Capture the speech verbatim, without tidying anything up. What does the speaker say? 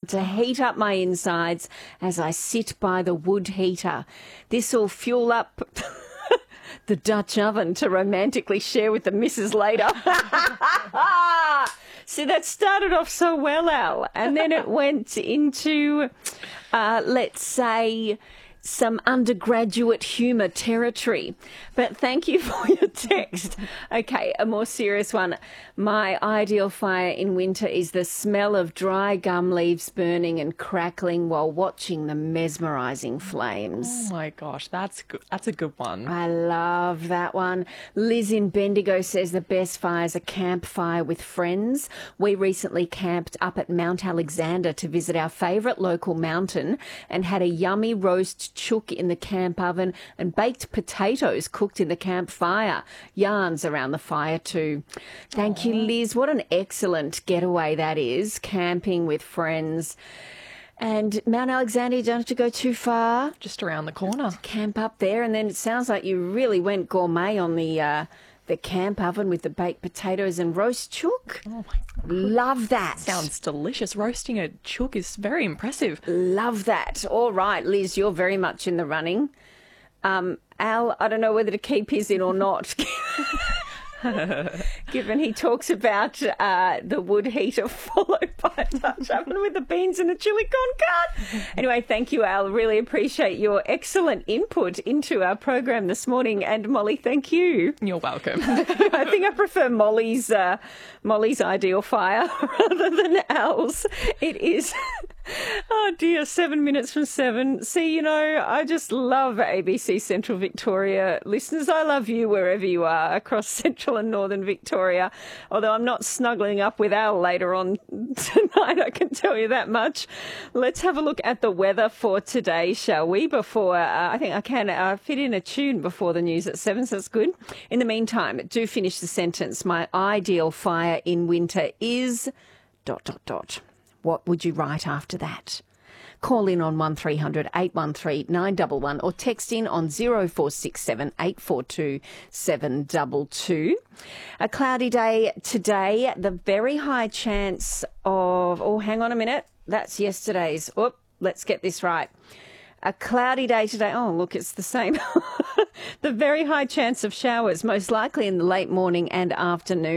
to heat up my insides as I sit by the wood heater. This will fuel up the Dutch oven to romantically share with the missus later. See, that started off so well, Al, and then it went into, uh, let's say, some undergraduate humour territory. But thank you for your text. Okay, a more serious one. My ideal fire in winter is the smell of dry gum leaves burning and crackling while watching the mesmerising flames. Oh my gosh, that's good. That's a good one. I love that one. Liz in Bendigo says the best fire is a campfire with friends. We recently camped up at Mount Alexander to visit our favourite local mountain and had a yummy roast chook in the camp oven and baked potatoes cooked in the campfire. Yarns around the fire too. Thank Aww. you, Liz. What an excellent getaway that is, camping with friends. And Mount Alexander, you don't have to go too far. Just around the corner. Camp up there, and then it sounds like you really went gourmet on the uh, the camp oven with the baked potatoes and roast chook. Oh my God. Love that. Sounds delicious. Roasting a chook is very impressive. Love that. All right, Liz, you're very much in the running. Um, Al, I don't know whether to keep his in or not. Given he talks about uh, the wood heater followed by a Dutch oven with the beans and the chili con carne. Anyway, thank you, Al. Really appreciate your excellent input into our program this morning. And Molly, thank you. You're welcome. I think I prefer Molly's uh, Molly's ideal fire rather than Al's. It is. Oh dear, seven minutes from seven. See, you know, I just love A B C Central Victoria. Listeners, I love you wherever you are across Central and Northern Victoria. Although I'm not snuggling up with Al later on tonight, I can tell you that much. Let's have a look at the weather for today, shall we? Before, uh, I think I can uh, fit in a tune before the news at seven, so that's good. In the meantime, do finish the sentence. My ideal fire in winter is... dot, dot, dot. What would you write after that? Call in on one three hundred eight one three nine one one or text in on zero four six seven eight four two seven two two. A cloudy day today, the very high chance of... Oh, hang on a minute. That's yesterday's. Oh, let's get this right. A cloudy day today. Oh, look, it's the same. The very high chance of showers, most likely in the late morning and afternoon.